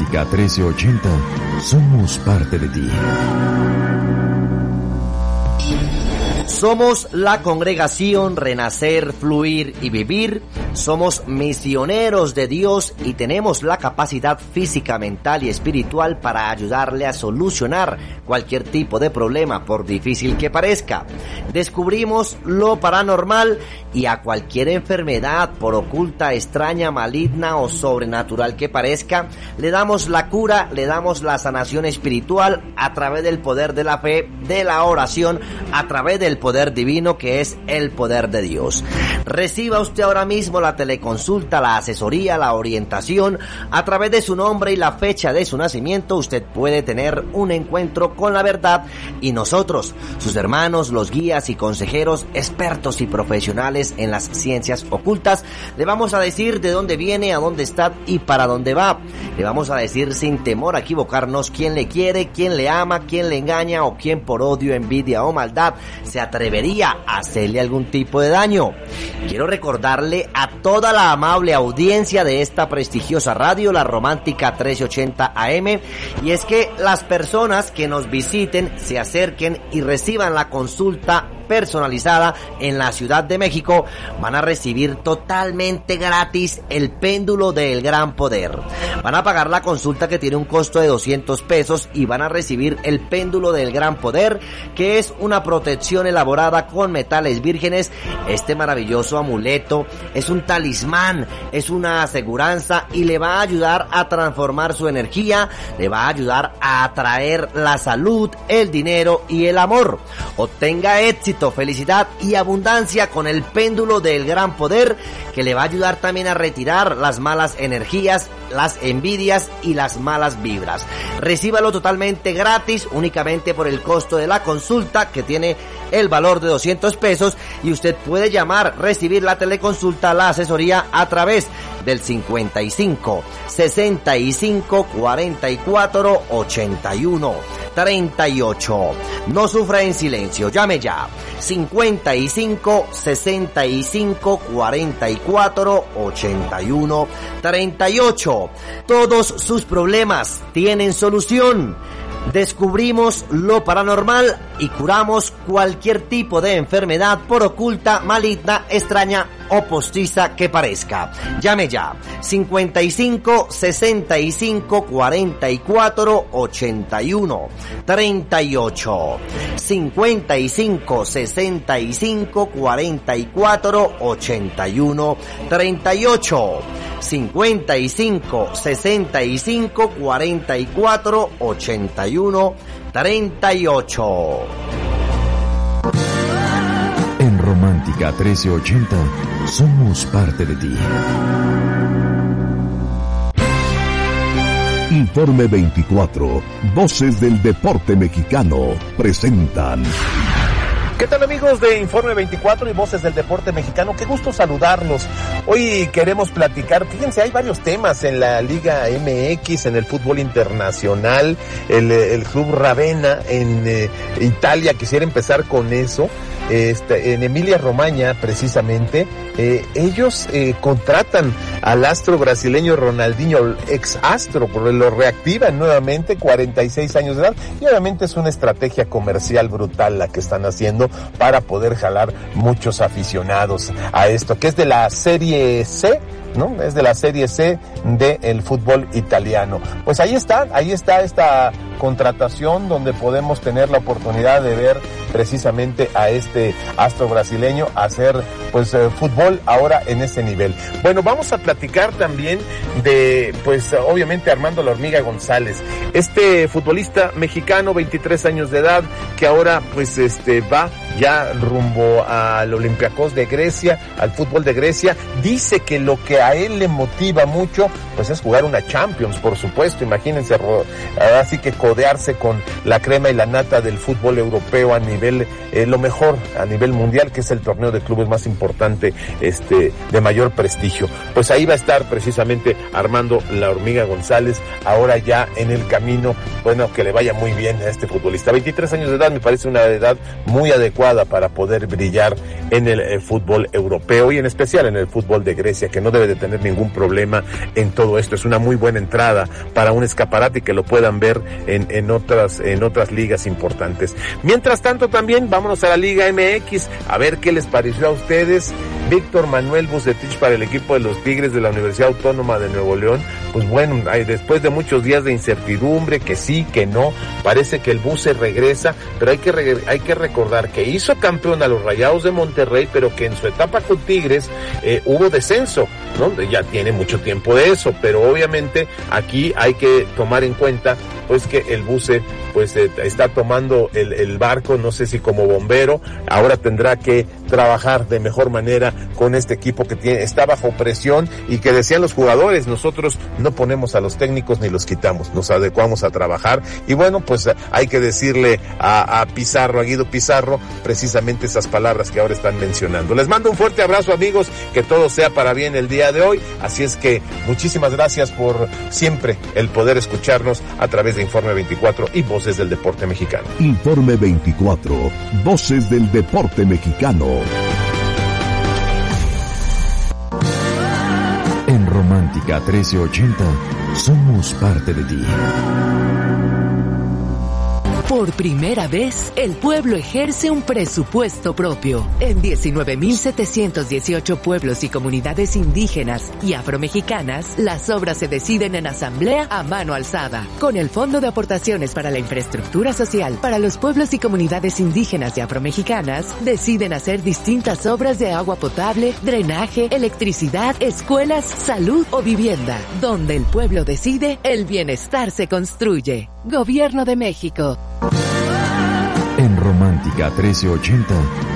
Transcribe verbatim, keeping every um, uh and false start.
Romántica trece ochenta, somos parte de ti. Somos la congregación Renacer, Fluir y Vivir. Somos misioneros de Dios y tenemos la capacidad física, mental y espiritual para ayudarle a solucionar cualquier tipo de problema, por difícil que parezca. Descubrimos lo paranormal y a cualquier enfermedad, por oculta, extraña, maligna o sobrenatural que parezca, le damos la cura, le damos la sanación espiritual a través del poder de la fe, de la oración, a través del poder divino que es el poder de Dios. Reciba usted ahora mismo la teleconsulta, la asesoría, la orientación. A través de su nombre y la fecha de su nacimiento usted puede tener un encuentro con la verdad y nosotros, sus hermanos, los guías y consejeros, expertos y profesionales en las ciencias ocultas, le vamos a decir de dónde viene, a dónde está y para dónde va. Le vamos a decir sin temor a equivocarnos quién le quiere, quién le ama, quién le engaña o quién por odio, envidia o maldad se atrevería a hacerle algún tipo de daño. Quiero recordarle a toda la amable audiencia de esta prestigiosa radio, la Romántica trece ochenta A M, y es que las personas que nos visiten, se acerquen y reciban la consulta personalizada en la Ciudad de México, van a recibir totalmente gratis el péndulo del gran poder. Van a pagar la consulta que tiene un costo de doscientos pesos y van a recibir el péndulo del gran poder, que es una protección elaborada con metales vírgenes. Este maravilloso amuleto es un talismán, es una aseguranza y le va a ayudar a transformar su energía, le va a ayudar a atraer la salud, el dinero y el amor. Obtenga éxito, felicidad y abundancia con el péndulo del gran poder, que le va a ayudar también a retirar las malas energías, las envidias y las malas vibras. Recíbalo totalmente gratis, únicamente por el costo de la consulta, que tiene el valor de doscientos pesos, y usted puede llamar, recibir la teleconsulta, la asesoría a través del cincuenta y cinco, sesenta y cinco, cuarenta y cuatro, ochenta y uno, treinta y ocho. No sufra en silencio, llame ya. cincuenta y cinco, sesenta y cinco, cuarenta y cuatro, ochenta y uno, treinta y ocho. Todos sus problemas tienen solución. Descubrimos lo paranormal y curamos cualquier tipo de enfermedad, por oculta, maligna, extraña o postiza que parezca. Llame ya. cincuenta y cinco, sesenta y cinco, cuarenta y cuatro, ochenta y uno, treinta y ocho. cincuenta y cinco, sesenta y cinco, cuarenta y cuatro, ochenta y uno, treinta y ocho. cincuenta y cinco, sesenta y cinco, cuarenta y cuatro, ochenta y uno, treinta y ocho. En Romántica trece ochenta, somos parte de ti. Informe veinticuatro, Voces del Deporte Mexicano, presentan. ¿Qué tal, amigos de Informe veinticuatro y Voces del Deporte Mexicano? Qué gusto saludarlos. Hoy queremos platicar, fíjense, hay varios temas en la Liga M X, en el fútbol internacional, el, el Club Ravenna en eh, Italia. Quisiera empezar con eso. Este, en Emilia-Romagna, precisamente, eh, ellos eh, contratan al astro brasileño Ronaldinho, ex astro, porque lo reactivan nuevamente, cuarenta y seis años de edad, y obviamente es una estrategia comercial brutal la que están haciendo para poder jalar muchos aficionados a esto, que es de la Serie C, ¿no? Es de la Serie C del fútbol italiano. Pues ahí está, ahí está esta contratación donde podemos tener la oportunidad de ver precisamente a este astro brasileño hacer pues eh, fútbol ahora en ese nivel. Bueno, vamos a platicar también de pues obviamente Armando La Hormiga González, este futbolista mexicano, veintitrés años de edad, que ahora pues este va ya rumbo al Olympiacos de Grecia, al fútbol de Grecia. Dice que lo que a él le motiva mucho pues es jugar una Champions, por supuesto. Imagínense, así que codearse con la crema y la nata del fútbol europeo a nivel, eh, lo mejor a nivel mundial, que es el torneo de clubes más importante, este, de mayor prestigio. Pues ahí va a estar precisamente Armando La Hormiga González, ahora ya en el camino. Bueno, que le vaya muy bien a este futbolista. veintitrés años de edad me parece una edad muy adecuada para poder brillar en el eh, fútbol europeo y en especial en el fútbol de Grecia, que no debe de tener ningún problema en todo esto. Es una muy buena entrada para un escaparate y que lo puedan ver en, en otras, en otras ligas importantes. Mientras tanto, también vámonos a la Liga M X, a ver qué les pareció a ustedes. Víctor Manuel Vucetich para el equipo de los Tigres de la Universidad Autónoma de Nuevo León. Pues bueno, después de muchos días de incertidumbre, que sí, que no, parece que el Buce regresa, pero hay que, re- hay que recordar que hizo campeón a los Rayados de Monterrey, pero que en su etapa con Tigres eh, hubo descenso, ¿no? Ya tiene mucho tiempo de eso, pero obviamente aquí hay que tomar en cuenta pues que el Buce pues eh, está tomando el, el barco, no sé si como bombero, ahora tendrá que trabajar de mejor manera con este equipo que tiene, está bajo presión, y que decían los jugadores, nosotros no ponemos a los técnicos ni los quitamos, nos adecuamos a trabajar, y bueno, pues hay que decirle a, a Pizarro, a Guido Pizarro, precisamente esas palabras que ahora están mencionando. Les mando un fuerte abrazo, amigos, que todo sea para bien el día de hoy, así es que muchísimas gracias por siempre el poder escucharnos a través de Informe veinticuatro y Voces del Deporte Mexicano. Informe veinticuatro, Voces del Deporte Mexicano. En Romántica trece ochenta, somos parte de ti. Por primera vez, el pueblo ejerce un presupuesto propio. En diecinueve mil setecientos dieciocho pueblos y comunidades indígenas y afromexicanas, las obras se deciden en asamblea a mano alzada. Con el Fondo de Aportaciones para la Infraestructura Social para los pueblos y comunidades indígenas y afromexicanas, deciden hacer distintas obras de agua potable, drenaje, electricidad, escuelas, salud o vivienda. Donde el pueblo decide, el bienestar se construye. Gobierno de México. En Romántica trece ochenta,